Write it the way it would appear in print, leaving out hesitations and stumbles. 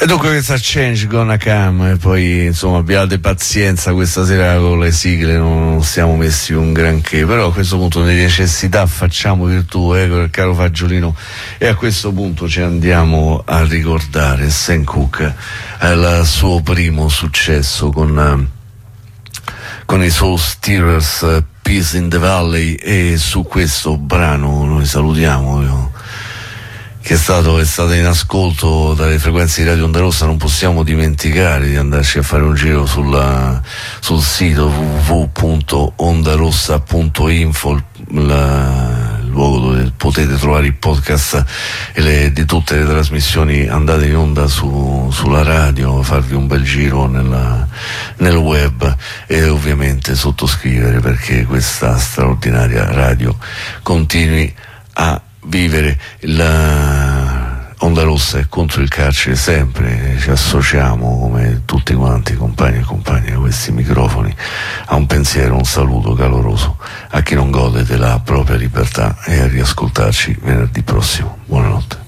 E dunque questa Change Gonna Come, e poi insomma abbiate pazienza, questa sera con le sigle non siamo messi un granché, però a questo punto di necessità facciamo virtù, caro Fagiolino, e a questo punto ci andiamo a ricordare Sam Cooke al suo primo successo con i Soul Stirrers, Peace in the Valley, e su questo brano noi salutiamo che è stato in ascolto dalle frequenze di Radio Onda Rossa. Non possiamo dimenticare di andarci a fare un giro sul sito www.ondarossa.info, il luogo dove potete trovare il podcast di tutte le trasmissioni andate in onda sulla radio, farvi un bel giro nel web e ovviamente sottoscrivere perché questa straordinaria radio continui a vivere. Onda Rossa è contro il carcere sempre, ci associamo come tutti quanti, compagni e compagne, a questi microfoni, a un pensiero, un saluto caloroso a chi non gode della propria libertà e a riascoltarci venerdì prossimo. Buonanotte.